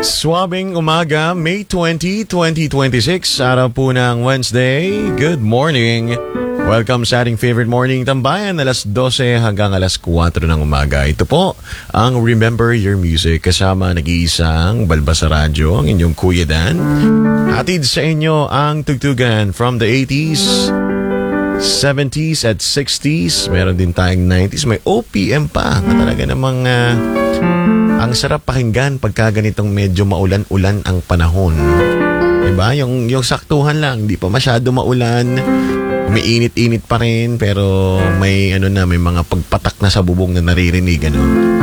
Swabing umaga, May 20, 2026, araw po ng Wednesday. Good morning. Welcome sa ating favorite morning tambayan, alas 12 hanggang alas 4 ng umaga. Ito po ang Remember Your Music kasama nag-iisang Balbasa Radyo, ang inyong Kuya Dan. Hatid sa inyo ang tugtugan from the 80s, 70s at 60s. Meron din tayong 90s. May OPM pa na talaga namang ang sarap pakinggan pagka ganitong medyo maulan-ulan ang panahon. Diba? Yung saktuhan lang, hindi pa masyado maulan. Umiinit-init pa rin pero may may mga pagpatak na sa bubong na naririnig.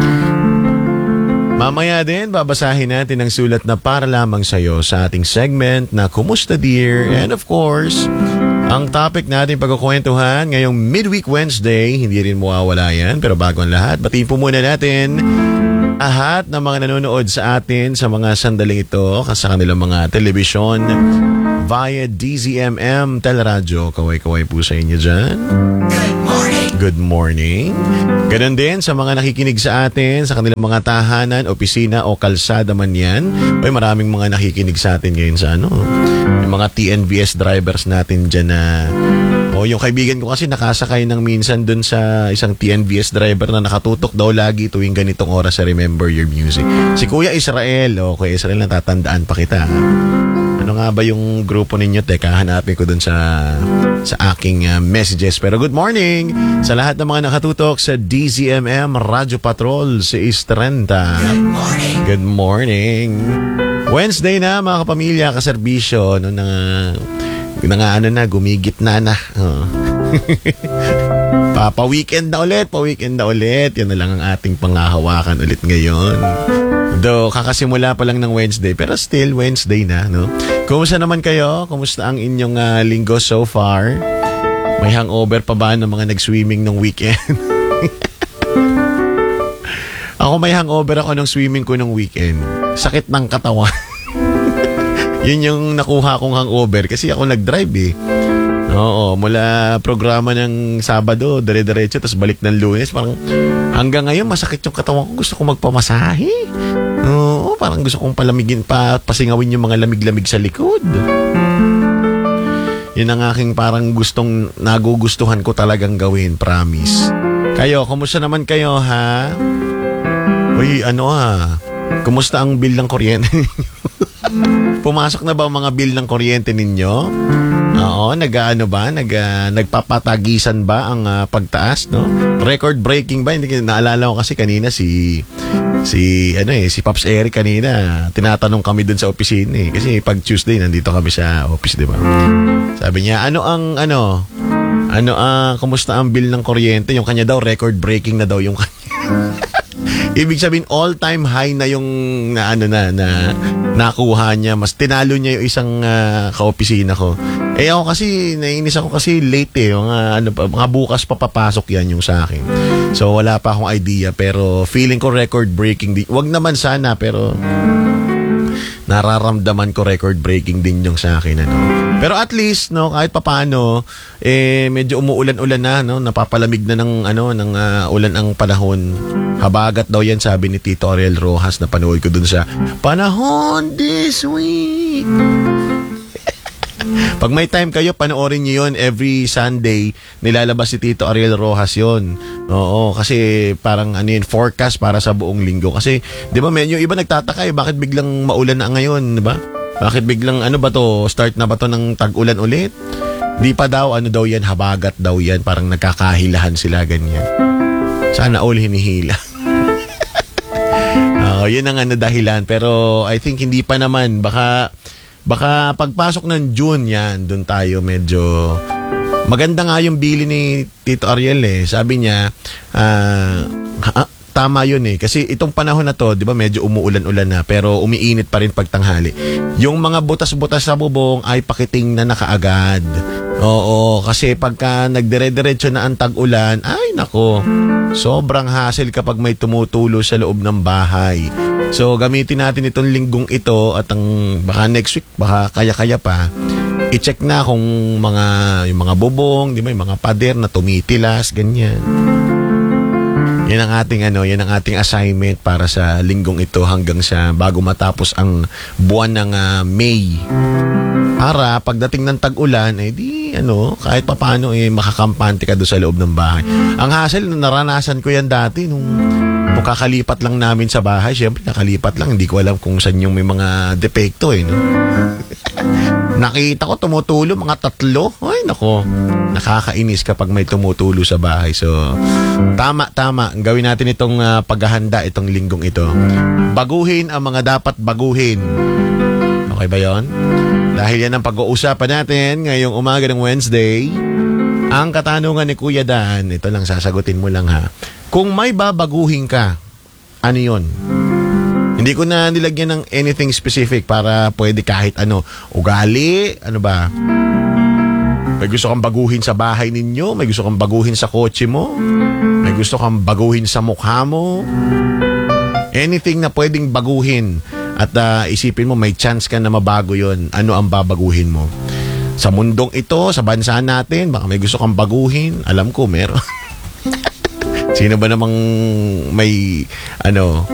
Mamaya din, babasahin natin ang sulat na para lamang sa'yo sa ating segment na Kumusta Dear? And of course, ang topic natin pagkukwentuhan ngayong Midweek Wednesday, hindi rin mawawala yan. Pero bago ang lahat, batiin po muna natin lahat ng mga nanonood sa atin sa mga sandaling ito sa kanilang mga telebisyon via DZMM Teleradyo. Kaway-kaway po sa inyo dyan. Good morning. Good morning. Ganon din sa mga nakikinig sa atin sa kanilang mga tahanan, opisina o kalsada man yan. Ay, maraming mga nakikinig sa atin ngayon sa yung mga TNVS drivers natin dyan na yung kaibigan ko kasi nakasakay ng minsan dun sa isang TNVS driver na nakatutok daw lagi tuwing ganitong oras sa Remember Your Music. Si Kuya Israel. Kuya Israel, natatandaan pa kita. Ano nga ba yung grupo ninyo? Teka, hanapin ko dun sa aking messages. Pero good morning sa lahat ng mga nakatutok sa DZMM Radio Patrol sa Istrenta. Good morning. Good morning. Wednesday na mga kapamilya, kaserbisyo. Gumigit na. Pa-weekend na ulit. Yan na lang ang ating panghahawakan ulit ngayon. Though, kakasimula pa lang ng Wednesday, pero still Wednesday na, no? Kumusta naman kayo? Kumusta ang inyong linggo so far? May hangover pa ba ng mga nag-swimming ng weekend? Ako may hangover ako ng swimming ko ng weekend. Sakit ng katawan. Yun yung nakuha kong hangover kasi ako nag-drive eh. Oo, mula programa ng Sabado, dire-diretso, tapos balik ng Lunes. Parang hanggang ngayon masakit yung katawan ko. Gusto kong magpamasahe. Oo, parang gusto kong palamigin pasingawin yung mga lamig-lamig sa likod. Yun ang aking parang nagugustuhan ko talagang gawin, promise. Kayo, kumusta naman kayo ha? Uy, kumusta ang bill ng kuryente? Pumasok na ba ang mga bill ng kuryente ninyo? Oo, nagpapatagisan ba ang pagtaas, no? Record breaking ba? Hindi naalala ko kasi kanina si Pops Eric kanina, tinatanong kami dun sa opisina eh. Kasi pag Tuesday nandito kami sa office, 'di ba? Sabi niya, kumusta ang bill ng kuryente? Yung kanya daw record breaking na daw yung kanya. Ibig sabihin all-time high na yung nakuha niya. Mas tinalo niya yung isang kaopisina ko. Ako kasi, nainis ako kasi late eh. Mga bukas pa papasok yan yung sa akin. So wala pa akong idea. Pero feeling ko record-breaking din. Wag naman sana, pero nararamdaman ko record-breaking din yung sa akin. Pero at least, kahit papaano, medyo umuulan-ulan na, napapalamig na ng ulan ang panahon. Habagat daw yan, sabi ni Tito Ariel Rojas na panood ko dun sa Panahon This Week. Pag may time kayo, panoorin nyo yun. Every Sunday, nilalabas si Tito Ariel Rojas yun. Oo, kasi parang forecast para sa buong linggo. Kasi, di ba, yung iba nagtataka bakit biglang maulan na ngayon, di ba? Bakit biglang, start na ba to ng tag-ulan ulit? Di pa daw, yan, habagat daw yan. Parang nagkakahilahan sila, ganyan. Sana all hinihila. Yun ang dahilan. Pero I think hindi pa naman. Baka pagpasok ng June yan, doon tayo medyo maganda nga yung bili ni Tito Ariel eh. Sabi niya, tama yun eh. Kasi itong panahon na to, di ba, medyo umuulan-ulan na, pero umiinit pa rin pagtanghali. Yung mga butas-butas sa bubong ay pakiting na nakaagad. Oo, kasi pagka nagdire-diretso na ang tag-ulan, ay nako, sobrang hassle kapag may tumutulo sa loob ng bahay. So, gamitin natin itong linggong ito at baka next week, baka kaya-kaya pa, i-check na kung yung mga bubong, di ba, yung mga pader na tumitilas, ganyan. Yan ang ating assignment para sa linggong ito hanggang sa bago matapos ang buwan ng May. Para pagdating ng tag-ulan, kahit papaano makakampante ka doon sa loob ng bahay. Ang hassle, naranasan ko yan dati nung kakalipat lang namin sa bahay. Siyempre, nakalipat lang. Hindi ko alam kung saan yung may mga depekto no? Nakita ko tumutulo mga 3. Ay, nako. Nakakainis kapag may tumutulo sa bahay. So, tama. Gawin natin itong paghahanda itong linggong ito. Baguhin ang mga dapat baguhin. Okay ba yon? Dahil yan ang pag-uusapan natin ngayong umaga ng Wednesday. Ang katanungan ni Kuya Dan, ito lang sasagutin mo lang ha. Kung may babaguhin ka, ano yun? Hindi ko na nilagyan ng anything specific para pwede kahit ano. Ugali, ano ba? May gusto kang baguhin sa bahay ninyo? May gusto kang baguhin sa kotse mo? May gusto kang baguhin sa mukha mo? Anything na pwedeng baguhin. At isipin mo, may chance ka na mabago yon. Ano ang babaguhin mo? Sa mundong ito, sa bansa natin, baka may gusto kang baguhin. Alam ko, meron. Sino ba namang may,